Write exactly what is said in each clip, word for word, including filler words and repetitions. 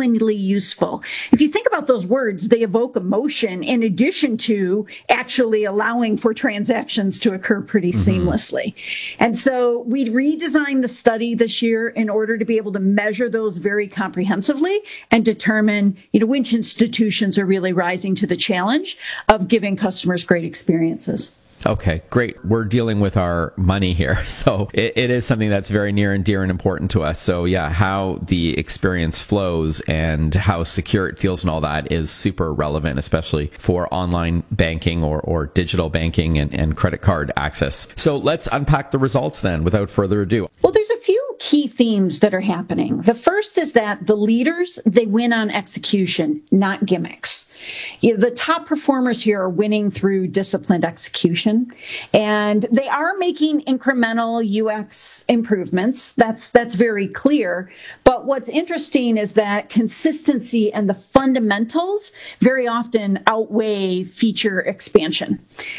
genuinely useful. If you think about those words, they evoke emotion in addition to actually allowing for transactions to occur pretty mm-hmm. seamlessly. And so we redesigned the study this year in order to be able to measure those very comprehensively and determine, you know, which institutions are really rising to the challenge of giving customers great experiences. Okay, great. We're dealing with our money here. So it, it is something that's very near and dear and important to us. So yeah, how the experience flows and how secure it feels and all that is super relevant, especially for online banking or, or digital banking and, and credit card access. So let's unpack the results then without further ado. Well, there's a few key themes that are happening. The first is that the leaders, they win on execution, not gimmicks. You know, the top performers here are winning through disciplined execution, and they are making incremental U X improvements. That's that's very clear. But what's interesting is that consistency and the fundamentals very often outweigh feature expansion.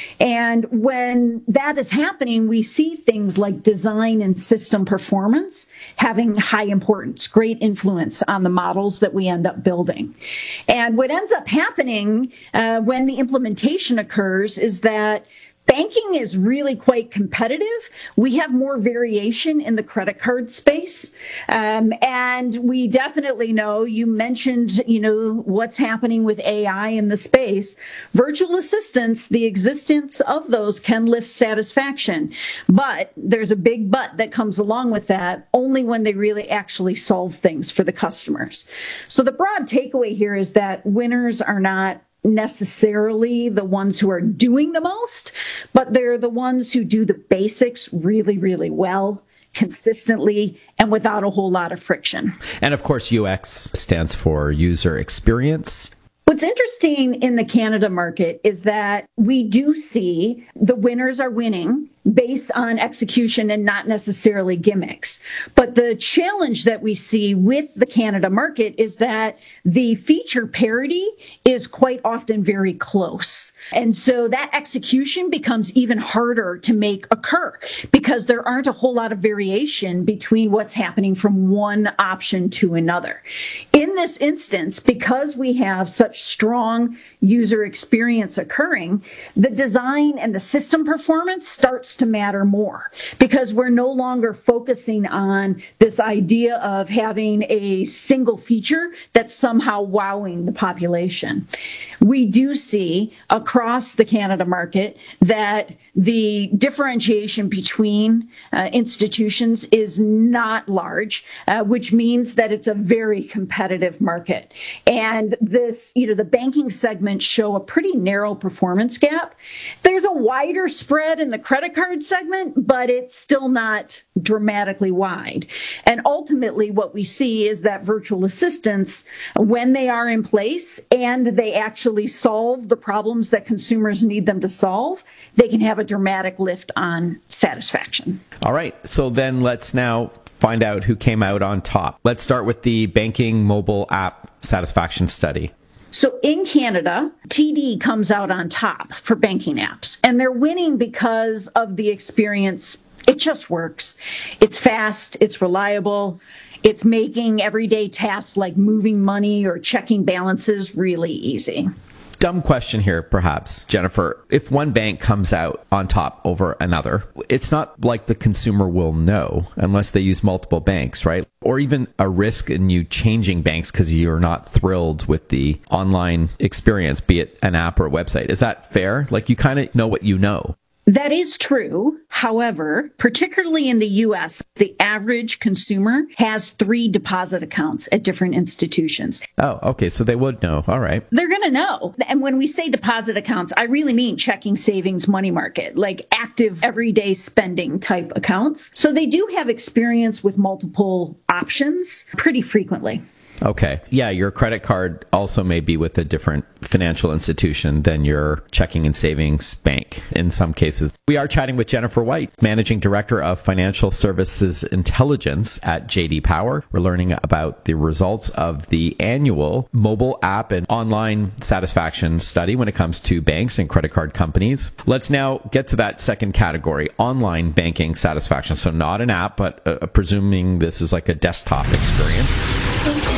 And when that is happening, we see things like design and system performance having high importance, great influence on the models that we end up building. And what ends up happening uh, when the implementation occurs is that banking is really quite competitive. We have more variation in the credit card space. Um, and we definitely know, you mentioned, you know, what's happening with A I in the space. Virtual assistants, the existence of those can lift satisfaction. But there's a big but that comes along with that, only when they really actually solve things for the customers. So the broad takeaway here is that winners are not necessarily the ones who are doing the most, but they're the ones who do the basics really, really well, consistently, and without a whole lot of friction. And of course, U X stands for user experience. What's interesting in the Canada market is that we do see the winners are winning based on execution and not necessarily gimmicks. But the challenge that we see with the Canada market is that the feature parity is quite often very close. And so that execution becomes even harder to make occur because there aren't a whole lot of variation between what's happening from one option to another. In this instance, because we have such strong user experience occurring, the design and the system performance starts to matter more because we're no longer focusing on this idea of having a single feature that's somehow wowing the population. We do see across the Canada market that the differentiation between uh, institutions is not large, uh, which means that it's a very competitive market. And this, you know, the banking segment show a pretty narrow performance gap. There's a wider spread in the credit card segment, but it's still not dramatically wide. And ultimately, what we see is that virtual assistants, when they are in place and they actually solve the problems that consumers need them to solve, they can have a dramatic lift on satisfaction. All right. So then let's now find out who came out on top. Let's start with the banking mobile app satisfaction study. So in Canada, T D comes out on top for banking apps, and they're winning because of the experience. It just works. It's fast, it's reliable, it's making everyday tasks like moving money or checking balances really easy. Dumb question here, perhaps, Jennifer. If one bank comes out on top over another, it's not like the consumer will know unless they use multiple banks, right? Or even a risk in you changing banks because you're not thrilled with the online experience, be it an app or a website. Is that fair? Like you kind of know what you know. That is true. However, particularly in the U S, the average consumer has three deposit accounts at different institutions. Oh, okay. So they would know. All right. They're going to know. And when we say deposit accounts, I really mean checking, savings, money market, like active everyday spending type accounts. So they do have experience with multiple options pretty frequently. Okay. Yeah, your credit card also may be with a different financial institution than your checking and savings bank in some cases. We are chatting with Jennifer White, Managing Director of Financial Services Intelligence at J D Power. We're learning about the results of the annual mobile app and online satisfaction study when it comes to banks and credit card companies. Let's now get to that second category, online banking satisfaction. So not an app, but uh, presuming this is like a desktop experience.